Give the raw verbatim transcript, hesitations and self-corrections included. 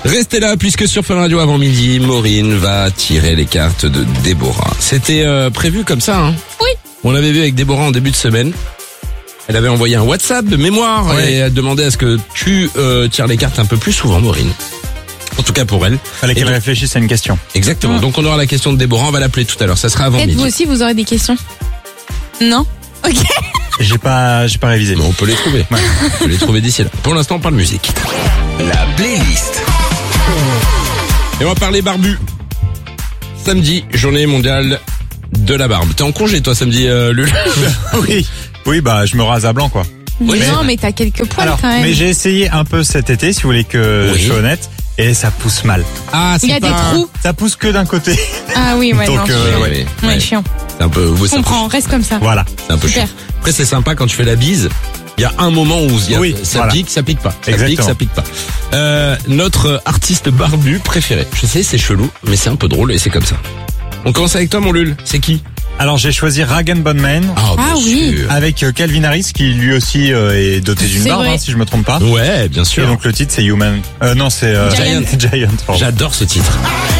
Restez là puisque sur Fun Radio avant midi, Maureen va tirer les cartes de Déborah. C'était euh, prévu comme ça, hein? Oui. On l'avait vu avec Déborah en début de semaine. Elle avait envoyé un WhatsApp de mémoire Ouais. et elle demandait à ce que tu euh, tires les cartes un peu plus souvent, Maureen. En tout cas pour elle. Fallait qu'elle donc- réfléchisse à une question. Exactement. Ah. Donc on aura la question de Déborah, on va l'appeler tout à l'heure. Ça sera avant Peut-être midi. vous aussi, vous aurez des questions. Non? Ok. J'ai pas, j'ai pas révisé. Mais on peut les trouver. Ouais. On peut les trouver d'ici là. Pour l'instant, on parle musique. La playlist. Et on va parler barbu. Samedi, journée mondiale de la barbe. T'es en congé toi samedi, euh, Lul? Oui. Oui, bah, je me rase à blanc, quoi. Oui, non, mais- mais t'as quelques poils Alors, quand même. mais j'ai essayé un peu cet été, si vous voulez que Oui. je sois honnête, et ça pousse mal. Ah, c'est Il y a pas... des trous. Ça pousse que d'un côté. Ah oui, ouais, Donc, non. euh, chiant. Ouais, ouais. ouais, Ouais, ouais. chiant. C'est un peu... ouais, Je c'est un peu comprends, reste comme ça. Voilà. C'est un peu Super. chiant. Après, c'est sympa quand tu fais la bise. Il y a un moment où il y a- Oui, ça voilà. pique, ça pique pas. Ça Exactement. pique, ça pique pas. Euh, notre artiste barbu préféré. Je sais, c'est chelou, mais c'est un peu drôle et c'est comme ça. On commence avec toi, mon Lul. C'est qui? Alors, j'ai choisi Rag and Bone Man Ah, Ah oui. sûr. avec euh, Calvin Harris, qui lui aussi euh, est doté d'une C'est barbe, vrai. hein, si je me trompe pas. Ouais, bien Et sûr. donc, le titre, c'est Human. Euh, non, c'est euh, Giant. Giant. pardon. J'adore ce titre.